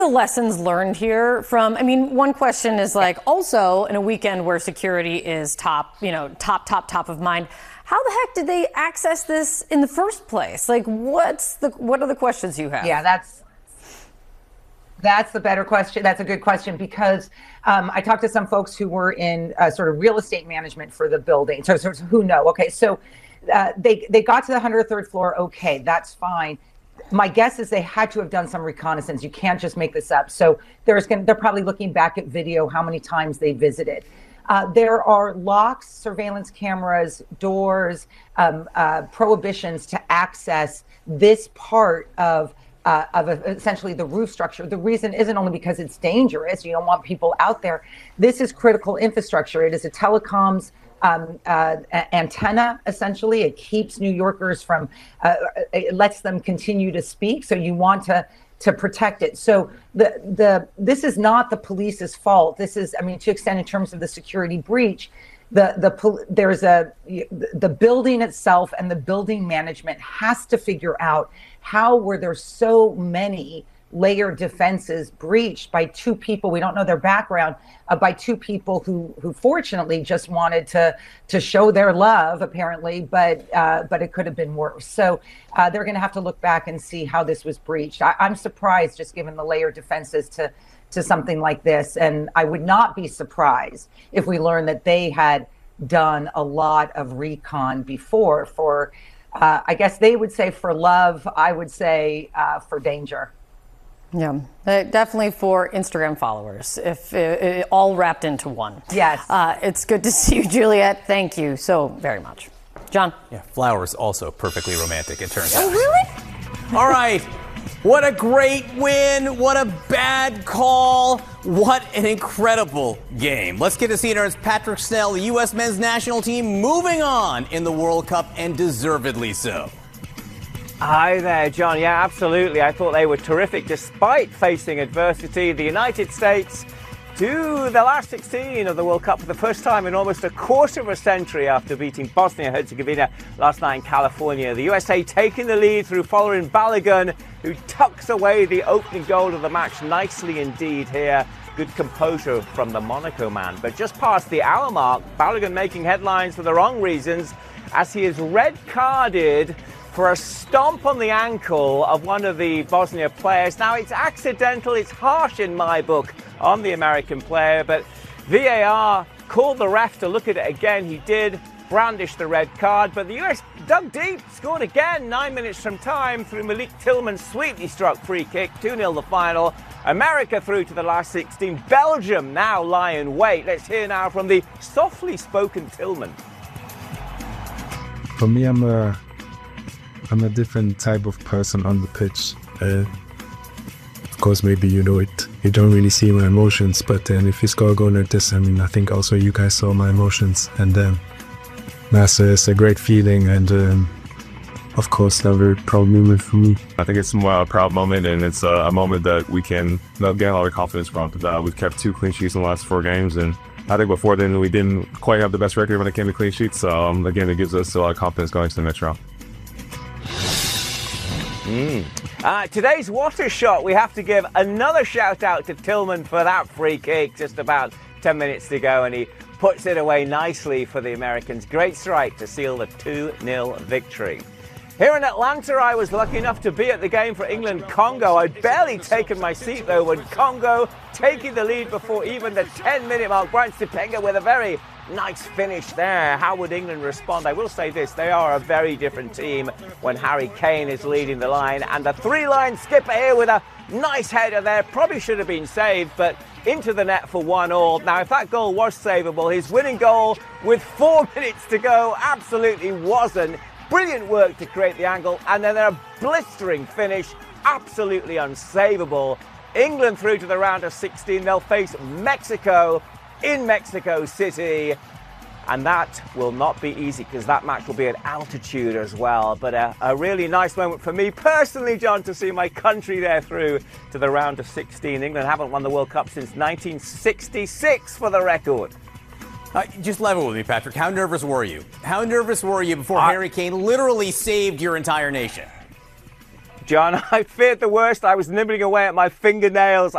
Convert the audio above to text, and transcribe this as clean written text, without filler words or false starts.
the lessons learned here from, I mean, one question is like, also in a weekend where security is top of mind, how the heck did they access this in the first place? Like, what are the questions you have? Yeah, that's the better question. That's a good question, because I talked to some folks who were in sort of real estate management for the building. So who know? Okay, so they got to the 103rd floor. Okay, that's fine. My guess is they had to have done some reconnaissance. You can't just make this up. So they're probably looking back at video, how many times they visited. There are locks, surveillance cameras, doors, prohibitions to access this part of essentially the roof structure. The reason isn't only because it's dangerous. You don't want people out there. This is critical infrastructure. It is a telecoms antenna, essentially. It keeps New Yorkers from, it lets them continue to speak. So you want to protect it. So this is not the police's fault. This is, I mean, to extend in terms of the security breach, there's the building itself, and the building management has to figure out how were there so many layered defenses breached by two people, we don't know their background, by two people who fortunately just wanted to show their love, apparently, but it could have been worse. So they're going to have to look back and see how this was breached. I'm surprised, just given the layered defenses, to something like this. And I would not be surprised if we learned that they had done a lot of recon before for, I guess they would say for love, I would say for danger. Yeah, definitely for Instagram followers, if all wrapped into one. Yes. It's good to see you, Juliet. Thank you so very much. John? Yeah, flowers also perfectly romantic, it turns out. Oh, really? All right. What a great win. What a bad call. What an incredible game. Let's get to CNN's Patrick Snell, the U.S. men's national team moving on in the World Cup, and deservedly so. Hi there, John. Yeah, absolutely. I thought they were terrific despite facing adversity. The United States to the last 16 of the World Cup for the first time in almost a quarter of a century after beating Bosnia-Herzegovina last night in California. The USA taking the lead through Folarin Balogun, who tucks away the opening goal of the match nicely indeed here. Good composure from the Monaco man. But just past the hour mark, Balogun making headlines for the wrong reasons as he is red carded for a stomp on the ankle of one of the Bosnia players. Now, it's accidental, it's harsh in my book on the American player, but VAR called the ref to look at it again. He did brandish the red card, but the US dug deep, scored again 9 minutes from time through Malik Tillman's sweetly struck free kick. 2-0 the final. America through to the last 16. Belgium now lie in wait. Let's hear now from the softly spoken Tillman. For me, I'm a different type of person on the pitch. Of course, maybe you know it. You don't really see my emotions, but if you score a goal like this, I mean, I think also you guys saw my emotions, and it's a great feeling, and of course, a very proud moment for me. I think it's a proud moment, and it's a moment that we can gain a lot of confidence from. We've kept 2 clean sheets in the last 4 games, and I think before then we didn't quite have the best record when it came to clean sheets. So again, it gives us a lot of confidence going to the next round. Today's water shot, we have to give another shout out to Tillman for that free kick just about 10 minutes to go, and he puts it away nicely for the Americans. Great strike to seal the 2-0 victory. Here in Atlanta, I was lucky enough to be at the game for England-Congo. I'd barely taken my seat though when Congo taking the lead before even the 10-minute mark. Brian Stipenga with a very nice finish there. How would England respond? I will say this, they are a very different team when Harry Kane is leading the line, and the 3-line skipper here with a nice header there. Probably should have been saved, but into the net for 1-1. Now, if that goal was savable, his winning goal with 4 minutes to go absolutely wasn't. Brilliant work to create the angle, and then a blistering finish, absolutely unsavable. England through to the round of 16. They'll face Mexico in Mexico City, and that will not be easy because that match will be at altitude as well. But a really nice moment for me personally, John, to see my country there through to the round of 16. England haven't won the World Cup since 1966 for the record. Just level with me, Patrick. How nervous were you? How nervous were you before Harry Kane literally saved your entire nation? John. I feared the worst. I was nibbling away at my fingernails.